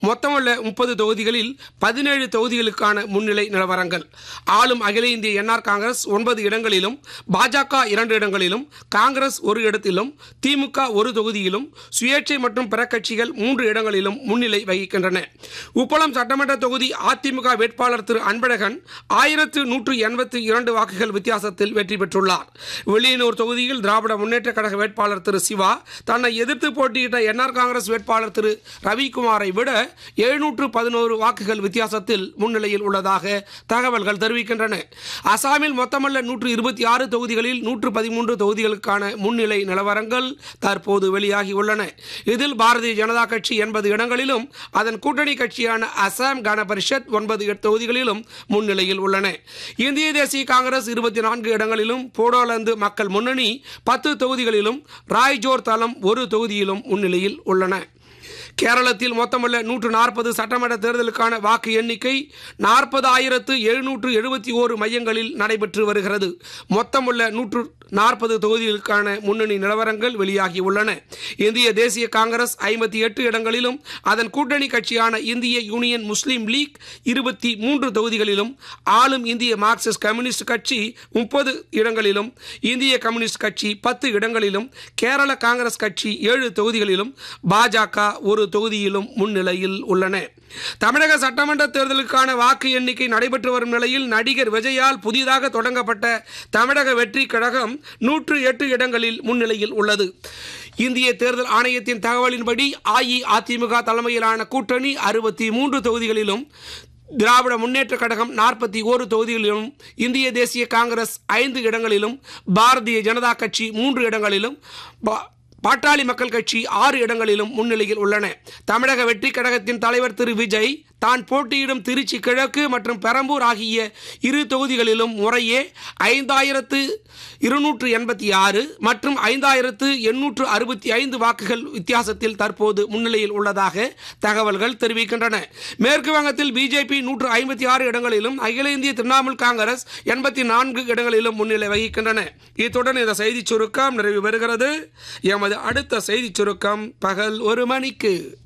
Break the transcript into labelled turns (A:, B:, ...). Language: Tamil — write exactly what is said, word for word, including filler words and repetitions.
A: மொத்தமுள்ள முப்பது தொகுதிகளில் பதினேழு தொகுதிகளுக்கான முன்னிலை நிலவரங்கள். ஆளும் அகில இந்திய என்ஆர் காங்கிரஸ் ஒன்பது இடங்களிலும், பாஜக இரண்டு இடங்களிலும், காங்கிரஸ் ஒரு இடத்திலும், திமுக ஒரு தொகுதியிலும், சுயேட்சை மற்றும் பிற கட்சிகள் மூன்று இடங்களிலும் முன்னிலை வகிக்கின்றன. உப்பளம் சட்டமன்ற தொகுதி அதிமுக வேட்பாளர் திரு அன்பழகன் ஆயிரத்து நூற்று எண்பத்தி இரண்டு வாக்குகள் வித்தியாசத்தில் வெற்றி பெற்றுள்ளார். வெளியனூர் தொகுதியில் திராவிட முன்னேற்ற கழக வேட்பாளர் திரு சிவா தன்னை எதிர்த்து போட்டியிட்ட என்ஆர் காங்கிரஸ் வேட்பாளர் திரு ரவிக்குமாரை விட எழுநூற்று பதினோரு வாக்குகள் வித்தியாசத்தில் முன்னிலையில் உள்ளதாக தகவல்கள் தெரிவிக்கின்றன. அசாமில் மொத்தமல்ல நூற்று இருபத்தி ஆறு தொகுதிகளில் நூற்று பதிமூன்று தொகுதிகளுக்கான முன்னிலை நிலவரங்கள் தற்போது வெளியாகியுள்ளன. இதில் பாரதிய ஜனதா கட்சி எண்பது இடங்களிலும், அதன் கூட்டணி கட்சியான அசாம் கன பரிஷத் ஒன்பது தொகுதிகளிலும் முன்னிலையில் உள்ளன. இந்திய தேசிய காங்கிரஸ் இருபத்தி நான்கு இடங்களிலும், போடோலாந்து மக்கள் முன்னணி பத்து தொகுதிகளிலும், ராய்ஜோர் தளம் ஒரு தொகுதியிலும் முன்னிலையில் உள்ளன. கேரளத்தில் மொத்தமுள்ள நூற்று நாற்பது சட்டமன்ற தேர்தலுக்கான வாக்கு எண்ணிக்கை நாற்பதாயிரத்து எழுநூற்று எழுபத்தி ஓரு மையங்களில் நடைபெற்று வருகிறது. மொத்தமுள்ள நூற்று நாற்பது தொகுதிகளுக்கான முன்னணி நிலவரங்கள் வெளியாகியுள்ளன. இந்திய தேசிய காங்கிரஸ் ஐம்பத்தி எட்டு இடங்களிலும், அதன் கூட்டணி கட்சியான இந்திய யூனியன் முஸ்லீம் லீக் இருபத்தி மூன்று தொகுதிகளிலும், ஆளும் இந்திய மார்க்சிஸ்ட் கம்யூனிஸ்ட் கட்சி முப்பது இடங்களிலும், இந்திய கம்யூனிஸ்ட் கட்சி பத்து இடங்களிலும், கேரள காங்கிரஸ் கட்சி ஏழு தொகுதிகளிலும், பாஜக ஒரு தொகுதியிலும் முன்னிலையில் உள்ளன. தமிழக சட்டமன்ற தேர்தலுக்கான வாக்கு எண்ணிக்கை நடைபெற்று வரும் நிலையில் நடிகர் விஜயால் புதிதாக தொடங்கப்பட்ட தமிழக வெற்றி கழகம் நூற்று எட்டு இடங்களில் முன்னிலையில் உள்ளது. இந்திய தேர்தல் ஆணையத்தின் தகவலின்படி அஇஅதிமுக தலைமையிலான கூட்டணி அறுபத்தி மூன்று தொகுதிகளிலும், திராவிட முன்னேற்ற கழகம் நாற்பத்தி ஓரு தொகுதிகளிலும், இந்திய தேசிய காங்கிரஸ் ஐந்து இடங்களிலும், பாரதிய ஜனதா கட்சி மூன்று இடங்களிலும், பாட்டாளி மக்கள் கட்சி ஆறு இடங்களிலும் முன்னிலையில் உள்ளன. தமிழக வெற்றி கழகத்தின் தலைவர் திரு விஜய் தான் போட்டியிடும் திருச்சி கிழக்கு மற்றும் பெரம்பூர் ஆகிய இரு தொகுதிகளிலும் முறையே ஐந்தாயிரத்து இருநூற்று எண்பத்தி ஆறு மற்றும் ஐந்தாயிரத்து எண்ணூற்று அறுபத்தி ஐந்து வாக்குகள் வித்தியாசத்தில் தற்போது முன்னிலையில் உள்ளதாக தகவல்கள் தெரிவிக்கின்றன. மேற்கு வங்கத்தில் பிஜேபி நூற்று ஐம்பத்தி ஆறு இடங்களிலும், அகில இந்திய திரிணாமுல் காங்கிரஸ் எண்பத்தி நான்கு இடங்களிலும் முன்னிலை வகிக்கின்றன. இத்துடன் இந்த செய்தி சுருக்கம் நிறைவு பெறுகிறது. எமது அடுத்த செய்தி சுருக்கம் பகல் ஒரு மணிக்கு.